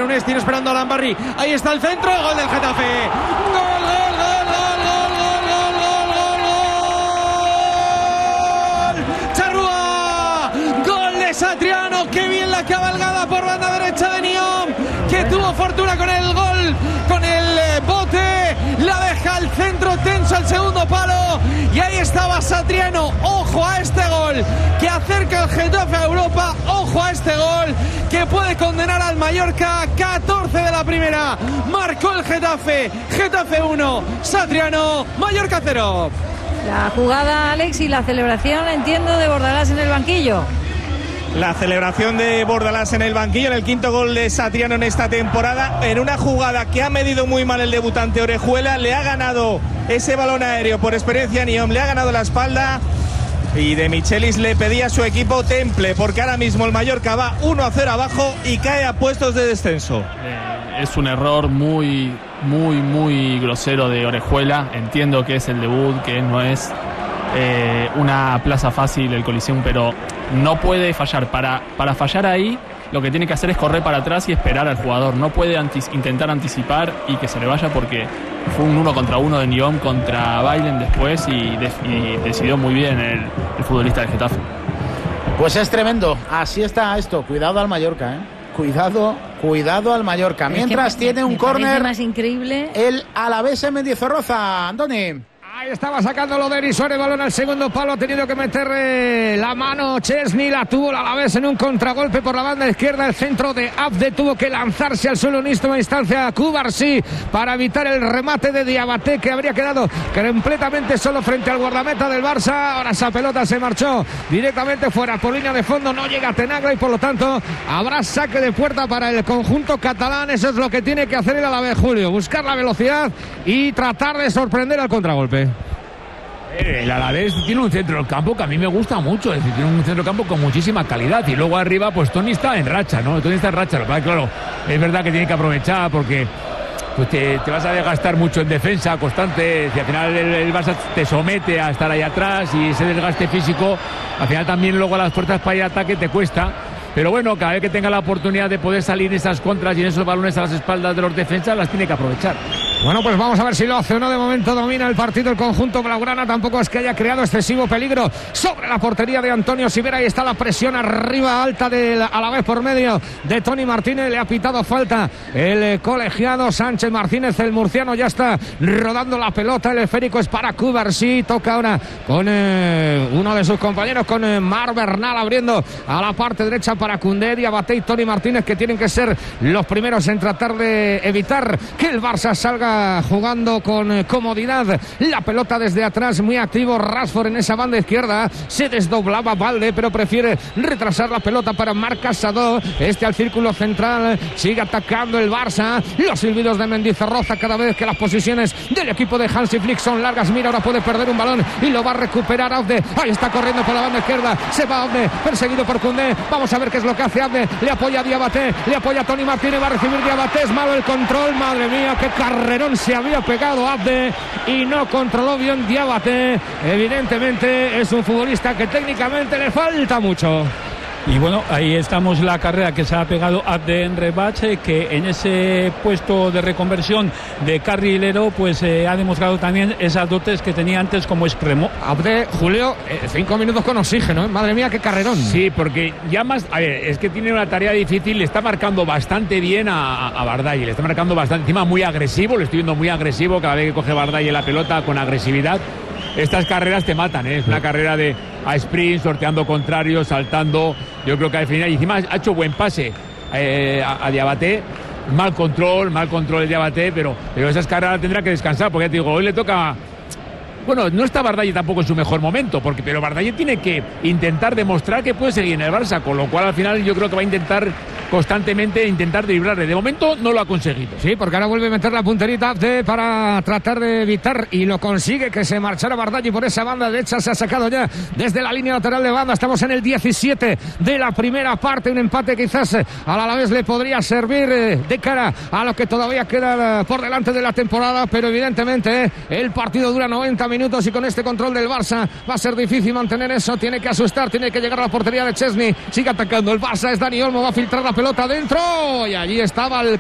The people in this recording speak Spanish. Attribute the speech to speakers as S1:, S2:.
S1: aragonés, tiene esperando a Lambarri. Ahí está el centro, gol del Getafe. ¡Gol, gol, gol, gol, gol, gol, gol, gol! ¡Charrúa! ¡Gol de Satriano! ¡Qué bien la cabalgada por banda derecha de Nyom! Que tuvo fortuna con el gol, con el bote. La deja al centro tenso al segundo palo. Y ahí estaba Satriano. Ojo a este gol que acerca el Getafe a Europa. Ojo a este gol que puede condenar al Mallorca. 14 de la primera. Marcó el Getafe. Getafe 1, Satriano, Mallorca 0.
S2: La jugada, Alex, y la celebración, entiendo, de Bordalás en el banquillo.
S3: La celebración de Bordalás en el banquillo en el quinto gol de Satriano en esta temporada, en una jugada que ha medido muy mal el debutante Orejuela. Le ha ganado ese balón aéreo por experiencia Nyom, le ha ganado la espalda, y De Michelis le pedía a su equipo temple, porque ahora mismo el Mallorca va 1-0 abajo y cae a puestos de descenso.
S4: Es un error muy grosero de Orejuela. Entiendo que es el debut, que no es una plaza fácil el Coliseum, pero no puede fallar. Para fallar ahí, lo que tiene que hacer es correr para atrás y esperar al jugador. No puede intentar anticipar y que se le vaya, porque fue un 1 contra 1 de Nyom contra Bailen después y decidió muy bien el futbolista del Getafe.
S5: Pues es tremendo, así está esto. Cuidado al Mallorca, Cuidado al Mallorca. Mientras tiene un córner
S2: más increíble
S5: el Alavés en Mendizorroza. Andoni.
S6: Ahí estaba sacándolo Denis Suárez, balón al segundo palo, ha tenido que meter la mano Chesney, la tuvo el Alavés en un contragolpe por la banda izquierda. El centro de Abde tuvo que lanzarse al suelo en última instancia a Cubarsí para evitar el remate de Diabaté, que habría quedado completamente solo frente al guardameta del Barça. Ahora esa pelota se marchó directamente fuera por línea de fondo, no llega a Tenagra y por lo tanto habrá saque de puerta para el conjunto catalán. Eso es lo que tiene que hacer el Alavés, Julio, buscar la velocidad y tratar de sorprender al contragolpe.
S7: El Alavés tiene un centro del campo que a mí me gusta mucho, es decir, tiene un centro del campo con muchísima calidad, y luego arriba pues Toni está en racha, ¿no? Toni está en racha, claro, es verdad que tiene que aprovechar porque pues te vas a desgastar mucho en defensa constante, si al final el Barça te somete a estar ahí atrás, y ese desgaste físico al final también luego a las puertas para ir a ataque te cuesta. Pero bueno, cada vez que tenga la oportunidad de poder salir en esas contras y en esos balones a las espaldas de los defensas, las tiene que aprovechar.
S6: Bueno, pues vamos a ver si lo hace o no. De momento domina el partido el conjunto blaugrana. Tampoco es que haya creado excesivo peligro sobre la portería de Antonio Sivera. Ahí está la presión arriba alta del Alavés por medio de Toni Martínez. Le ha pitado falta el colegiado Sánchez Martínez. El murciano ya está rodando la pelota. El esférico es para Cubarsí. Toca ahora con uno de sus compañeros, con Mar Bernal, abriendo a la parte derecha para Koundé, Diabaté y Toni Martínez, que tienen que ser los primeros en tratar de evitar que el Barça salga jugando con comodidad. La pelota desde atrás, muy activo Rashford en esa banda izquierda. Se desdoblaba Valde, pero prefiere retrasar la pelota para Marc Casado. Este al círculo central, sigue atacando el Barça. Los silbidos de Mendizorroza cada vez que las posiciones del equipo de Hansi Flick son largas. Mira, ahora puede perder un balón y lo va a recuperar Abde. Ahí está corriendo por la banda izquierda, se va Abde, perseguido por Koundé. Vamos a ver qué es lo que hace Abde. Le apoya a Diabaté, le apoya a Toni Martínez, va a recibir Diabaté. Es malo el control, madre mía, qué carrerón se había pegado Abde y no controló bien Diabaté. Evidentemente es un futbolista que técnicamente le falta mucho.
S8: Y bueno, ahí estamos la carrera que se ha pegado Abde en Rebache, que en ese puesto de reconversión de carrilero pues ha demostrado también esas dotes que tenía antes como extremo.
S6: Abde, Julio, 5 minutos con oxígeno, ¿eh? Madre mía, qué carrerón.
S7: Sí, porque ya más, a ver, es que tiene una tarea difícil, le está marcando bastante bien a Bardghji, le está marcando bastante, encima muy agresivo, lo estoy viendo muy agresivo cada vez que coge Bardghji la pelota con agresividad. Estas carreras te matan, ¿eh? Es una carrera a sprint, sorteando contrarios, saltando. Yo creo que al final, y encima ha hecho buen pase a Diabaté. Mal control de Diabaté, pero esas carreras tendrá que descansar, porque ya te digo, hoy le toca. Bueno, no está Bardghji tampoco en su mejor momento, pero Bardghji tiene que intentar demostrar que puede seguir en el Barça, con lo cual al final yo creo que va a intentar constantemente driblarle. De momento no lo ha conseguido.
S6: Sí, porque ahora vuelve a meter la punterita para tratar de evitar, y lo consigue, que se marchara Bardghji por esa banda derecha. Se ha sacado ya desde la línea lateral de banda. Estamos en el 17 de la primera parte. Un empate quizás al Alavés le podría servir de cara a lo que todavía queda por delante de la temporada, pero evidentemente el partido dura 90 minutos y con este control del Barça va a ser difícil mantener eso. Tiene que asustar, tiene que llegar a la portería de Chesney. Sigue atacando el Barça, es Dani Olmo, va a filtrar la pelota adentro y allí estaba el